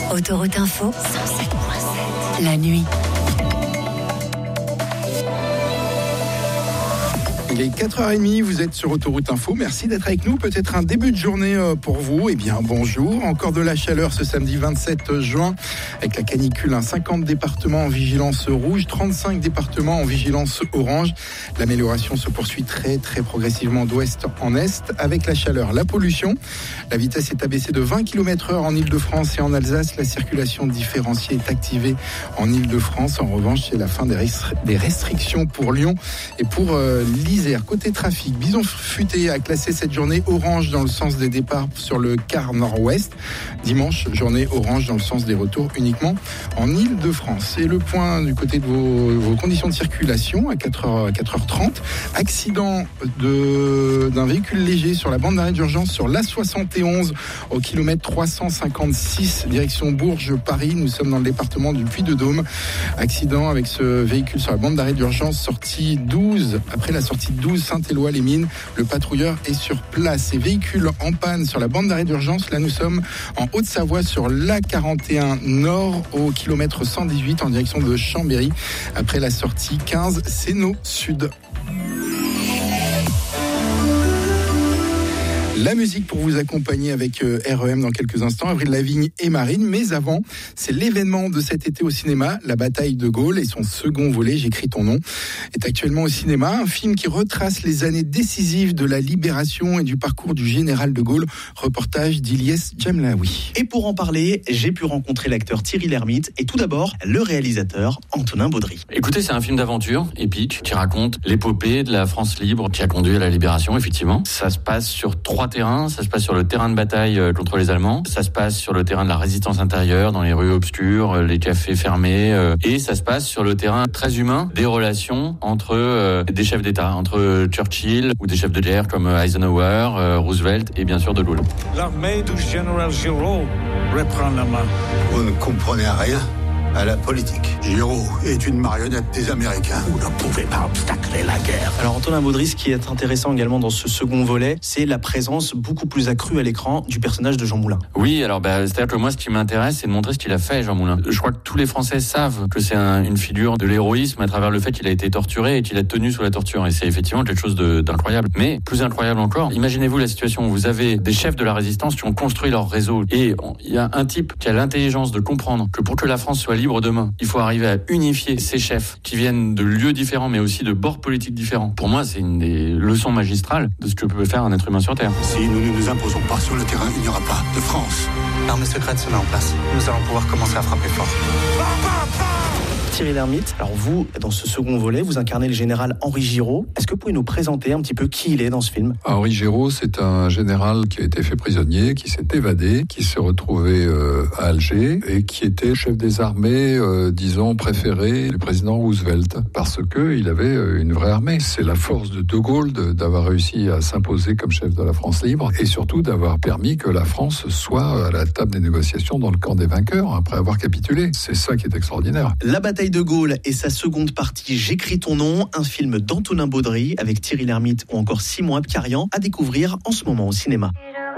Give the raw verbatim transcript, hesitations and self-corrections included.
Autoroute Info, cent sept virgule sept. La nuit. Il est quatre heures trente, vous êtes sur Autoroute Info. Merci d'être avec nous. Peut-être un début de journée pour vous. Eh bien, bonjour. Encore de la chaleur ce samedi vingt-sept juin avec la canicule. Hein. cinquante départements en vigilance rouge, trente-cinq départements en vigilance orange. L'amélioration se poursuit très, très progressivement d'ouest en est avec la chaleur. La pollution, la vitesse est abaissée de vingt kilomètres heure en Ile-de-France et en Alsace. La circulation différenciée est activée en Ile-de-France. En revanche, c'est la fin des, restri- des restrictions pour Lyon et pour euh, l'Isère. Côté trafic, Bison Futé a classé cette journée orange dans le sens des départs sur le quart nord-ouest. Dimanche, journée orange dans le sens des retours uniquement en Ile-de-France. Et le point du côté de vos, vos conditions de circulation à quatre heures trente. Accident de, d'un véhicule léger sur la bande d'arrêt d'urgence sur l'A soixante et onze au kilomètre trois cent cinquante-six, direction Bourges-Paris. Nous sommes dans le département du Puy-de-Dôme. Accident avec ce véhicule sur la bande d'arrêt d'urgence, sortie douze, après la sortie douze Saint-Éloi-les-Mines. Le patrouilleur est sur place. Et véhicule en panne sur la bande d'arrêt d'urgence. Là, nous sommes en Haute-Savoie sur l'A quarante et un Nord au kilomètre cent dix-huit en direction de Chambéry. Après la sortie quinze Sénaux Sud. La musique pour vous accompagner avec R E M dans quelques instants, Avril Lavigne et Marine. Mais avant, c'est l'événement de cet été au cinéma, La bataille de Gaulle et son second volet, J'écris ton nom, est actuellement au cinéma. Un film qui retrace les années décisives de la libération et du parcours du général de Gaulle. Reportage d'Ilyes Djemlaoui. Et pour en parler, j'ai pu rencontrer l'acteur Thierry Lhermitte et tout d'abord le réalisateur Antonin Baudry. Écoutez, c'est un film d'aventure épique qui raconte l'épopée de la France libre qui a conduit à la libération, effectivement. Ça se passe sur trois terrain, ça se passe sur le terrain de bataille contre les Allemands, ça se passe sur le terrain de la résistance intérieure, dans les rues obscures, les cafés fermés, et ça se passe sur le terrain très humain des relations entre des chefs d'État, entre Churchill ou des chefs de guerre comme Eisenhower, Roosevelt et bien sûr de Gaulle. L'armée du général Giraud reprend la main. Vous ne comprenez rien à la politique. Giraud est une marionnette des Américains. Vous ne pouvez pas obstacler la guerre. Alors Antonin Baudry, ce qui est intéressant également dans ce second volet, c'est la présence beaucoup plus accrue à l'écran du personnage de Jean Moulin. Oui, alors bah, c'est-à-dire que moi ce qui m'intéresse, c'est de montrer ce qu'il a fait, Jean Moulin. Je crois que tous les Français savent que c'est un, une figure de l'héroïsme à travers le fait qu'il a été torturé et qu'il a tenu sous la torture. Et c'est effectivement quelque chose de, d'incroyable. Mais plus incroyable encore, imaginez-vous la situation où vous avez des chefs de la résistance qui ont construit leur réseau. Et il y a un type qui a l'intelligence de comprendre que pour que la France soit libre demain, il faut arriver à unifier ces chefs qui viennent de lieux différents mais aussi de bords politiques différents. Pour moi, c'est une des leçons magistrales de ce que peut faire un être humain sur Terre. Si nous ne nous imposons pas sur le terrain, il n'y aura pas de France. L'armée secrète se met en place. Nous allons pouvoir commencer à frapper fort. Thierry Lhermitte, alors vous, dans ce second volet, vous incarnez le général Henri Giraud. Est-ce que vous pouvez nous présenter un petit peu qui il est dans ce film ? Henri Giraud, c'est un général qui a été fait prisonnier, qui s'est évadé, qui s'est retrouvé euh, à Alger et qui était chef des armées, euh, disons, préféré du président Roosevelt, parce qu'il avait une vraie armée. C'est la force de De Gaulle de, d'avoir réussi à s'imposer comme chef de la France libre et surtout d'avoir permis que la France soit à la table des négociations dans le camp des vainqueurs après avoir capitulé. C'est ça qui est extraordinaire. La bataille de Gaulle et sa seconde partie, J'écris ton nom, un film d'Antonin Baudry avec Thierry Lhermitte ou encore Simon Abkarian à découvrir en ce moment au cinéma.